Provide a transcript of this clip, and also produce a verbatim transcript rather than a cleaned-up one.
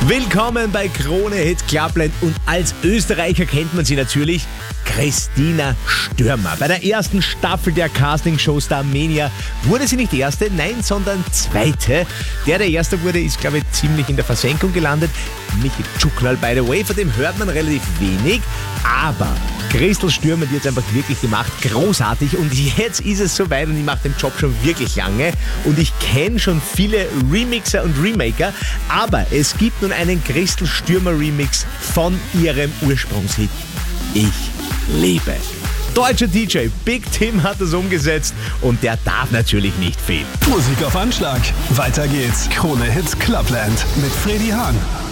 Willkommen bei Krone Hit Clubland und als Österreicher kennt man sie natürlich, Christina Stürmer. Bei der ersten Staffel der Castingshow Starmania wurde sie nicht erste, nein, sondern zweite. Der, der erste wurde, ist, glaube ich, ziemlich in der Versenkung gelandet. Michi Tschuklal, by the way, von dem hört man relativ wenig, aber Christel Stürmer, die hat es einfach wirklich gemacht, großartig, und jetzt ist es soweit und ich mache den Job schon wirklich lange und ich kenne schon viele Remixer und Remaker, aber es gibt nun einen Christel Stürmer Remix von ihrem Ursprungshit Ich lebe. Deutscher D J Big Tim hat das umgesetzt und der darf natürlich nicht fehlen. Musik auf Anschlag. Weiter geht's. Krone Hit Clubland mit Freddy Hahn.